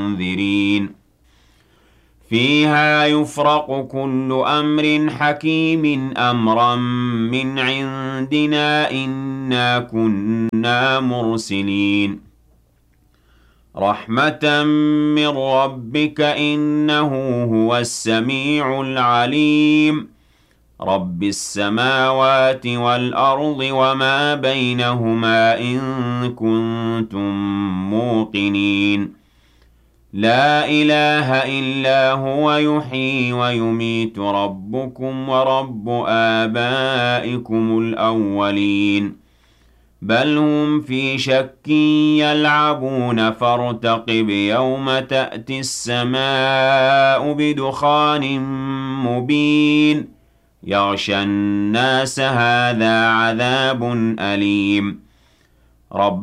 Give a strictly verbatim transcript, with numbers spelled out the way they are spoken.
مُنذِرِينَ فِيهَا يُفْرَقُ كُلُّ أَمْرٍ حَكِيمٍ أَمْرًا مِّنْ عِندِنَا إِنَّا كُنَّا مُرْسِلِينَ رَحْمَةً مِّن رَّبِّكَ ۚ إِنَّهُ هُوَ السَّمِيعُ الْعَلِيمُ رَبِّ السَّمَاوَاتِ وَالْأَرْضِ وَمَا بَيْنَهُمَا إِن كُنتُم مُّوقِنِينَ لَا إِلَٰهَ إِلَّا هُوَ يُحْيِي وَيُمِيتُ رَبُّكُمْ وَرَبُّ آبَائِكُمُ الْأَوَّلِينَ بَلْ هُمْ فِي شَكٍّ يَلْعَبُونَ فَارْتَقِبْ يَوْمَ تَأْتِي السَّمَاءُ بِدُخَانٍ مُّبِينٍ يَغْشَى النَّاسَ ۖ هَٰذَا عَذَابٌ أَلِيمٌ رب